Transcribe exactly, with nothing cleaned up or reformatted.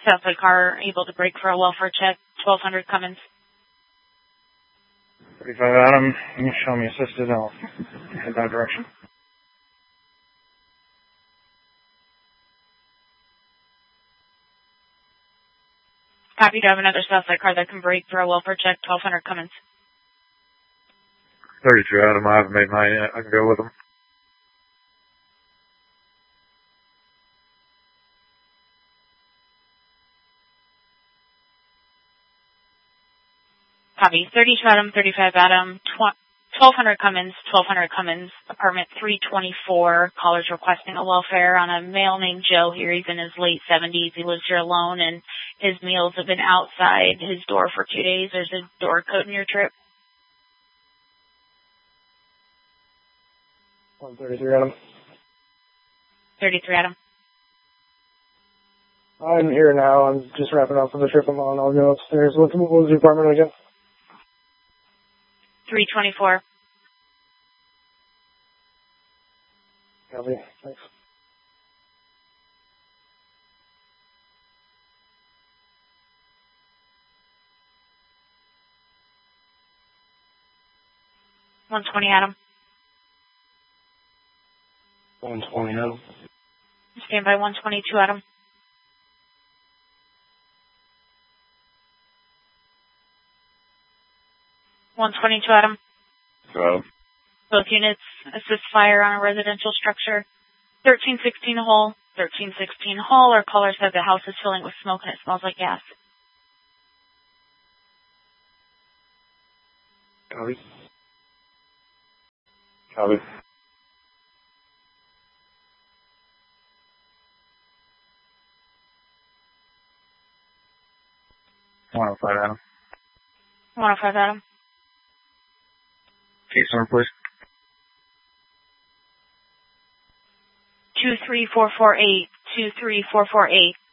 Southside car able to brake for a welfare check, twelve hundred Cummins. thirty-five Adam, you show me assisted, I'll head that direction. Copy, to have another Southside car that can brake for a welfare check, twelve hundred Cummins. thirty-two Adam, I haven't made mine yet, I can go with them. Copy, thirty-two Adam, thirty-five Adam, twelve hundred Cummins, twelve hundred Cummins, apartment three twenty-four. Caller's requesting a welfare on a male named Joe here. He's in his late seventies. He lives here alone, and his meals have been outside his door for two days. There's a door code in your trip. one thirty-three Adam. thirty-three Adam. I'm here now. I'm just wrapping up for the trip I'm on. I'll go upstairs. What, what was the apartment again? three twenty-four. Copy. Thanks. one twenty Adam. one twenty Adam. Stand by one twenty-two Adam. one twenty-two Adam. Hello. Both units assist fire on a residential structure. thirteen sixteen Hall. thirteen sixteen Hall. Our caller said the house is filling with smoke and it smells like gas. Copy. Copy. one oh five Adam. one oh five Adam. Case number, please. two three four four eight. two three four four eight.